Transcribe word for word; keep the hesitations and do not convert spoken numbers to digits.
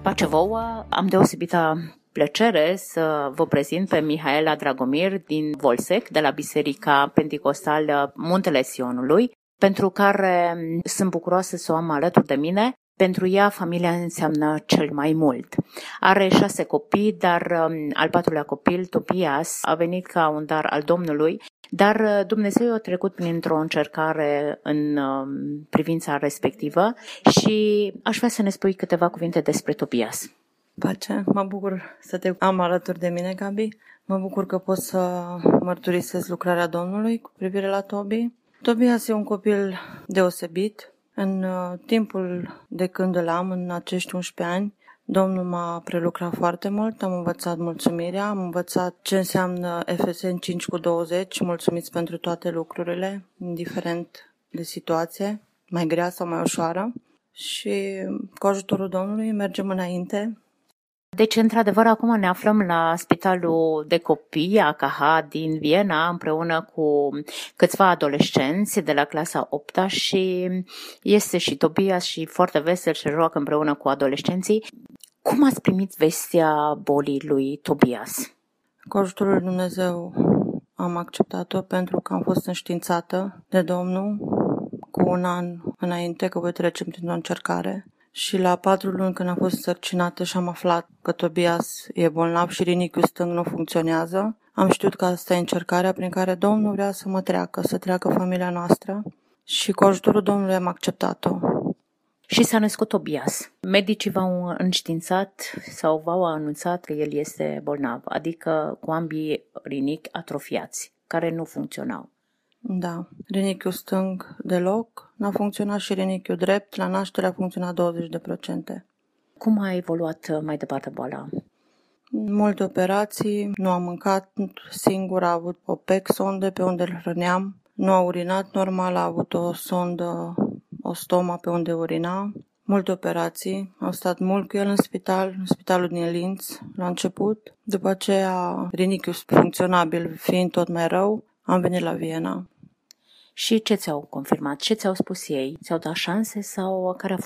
Pace vouă! Am deosebită plăcere să vă prezint pe Mihaela Dragomir din Volsec, de la Biserica Pentecostală Muntele Sionului, pentru care sunt bucuroasă să o am alături de mine. Pentru ea, familia înseamnă cel mai mult. Are șase copii, dar al patrulea copil, Tobias, a venit ca un dar al Domnului, dar Dumnezeu a trecut printr-o încercare în privința respectivă și aș vrea să ne spui câteva cuvinte despre Tobias. Pace, mă bucur să te am alături de mine, Gabi. Mă bucur că pot să mărturisesc lucrarea Domnului cu privire la Tobi. Tobias e un copil deosebit. În timpul de când îl am, în acești unsprezece ani, Domnul m-a prelucrat foarte mult, am învățat mulțumirea, am învățat ce înseamnă Efeseni cinci cu douăzeci, mulțumiți pentru toate lucrurile, indiferent de situație, mai grea sau mai ușoară. Și cu ajutorul Domnului mergem înainte. Deci, într-adevăr, acum ne aflăm la Spitalul de Copii A K H din Viena, împreună cu câțiva adolescenți de la clasa a opta și este și Tobias și foarte vesel și joacă împreună cu adolescenții. Cum ați primit vestea bolii lui Tobias? Cu ajutorul lui Dumnezeu am acceptat-o pentru că am fost înștiințată de Domnul cu un an înainte că voi trece printr-o încercare. Și la patru luni când am fost însărcinată și am aflat că Tobias e bolnav și rinichiul stâng nu funcționează, am știut că asta e încercarea prin care Domnul vrea să mă treacă, să treacă familia noastră și cu ajutorul Domnului am acceptat-o. Și s-a născut Tobias. Medicii v-au înștiințat sau v-au anunțat că el este bolnav, adică cu ambii rinichi atrofiați, care nu funcționau. Da, rinichiul stâng deloc, n-a funcționat și rinichiul drept, la naștere a funcționat douăzeci de procente. Cum a evoluat mai departe boala? Multe operații, nu a mâncat singur, a avut o P E C-sonde pe unde îl hrăneam, nu a urinat normal, a avut o sondă, o stoma pe unde urina. Multe operații, am stat mult cu el în spital, în spitalul din Linz la început. După aceea, rinichiul funcționabil fiind tot mai rău, am venit la Viena. Și ce ți-au confirmat? Ce ți-au spus ei? Ți-au dat șanse sau care a